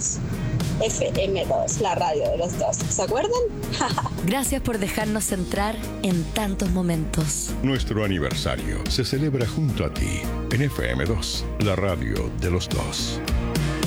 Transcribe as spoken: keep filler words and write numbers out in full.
dos. F M dos, la radio de los dos. ¿Se acuerdan? Gracias por dejarnos entrar en tantos momentos. Nuestro aniversario se celebra junto a ti en F M dos, la radio de los dos.